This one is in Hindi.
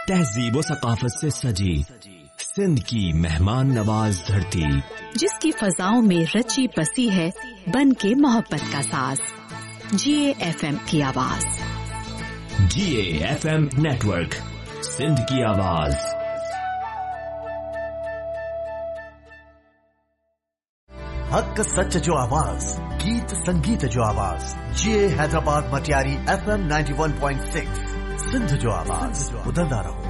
तहजीब व सकाफत से सजी सिंध की मेहमान नवाज धरती, जिसकी फजाओं में रची बसी है बन के मोहब्बत का साज। GAFM की आवाज। GAFM नेटवर्क, सिंध की आवाज। हक सच जो आवाज, गीत संगीत जो आवाज। GA हैदराबाद मटियारी FM 91.6, सिंध जो आवाज। उदंदा रहो।